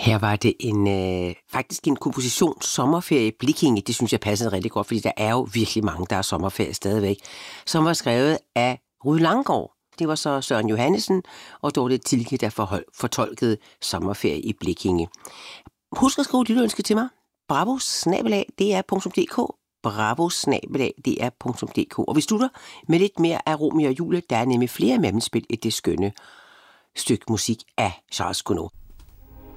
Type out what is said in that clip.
Her var det faktisk en komposition, Sommerferie i Blikkinge. Det synes jeg passede rigtig godt, fordi der er jo virkelig mange, der er sommerferie stadigvæk, som var skrevet af Rued Langgaard. Det var så Søren Johannesen og Dorte Tilke, der fortolkede Sommerferie i Blikkinge. Husk at skrive lytterønske til mig. bravo@dr.dk bravo@dr.dk. Og vi slutter med lidt mere af Romeo og Julie. Der er nemlig flere mellemspil i det skønne stykke musik af Charles Gounod.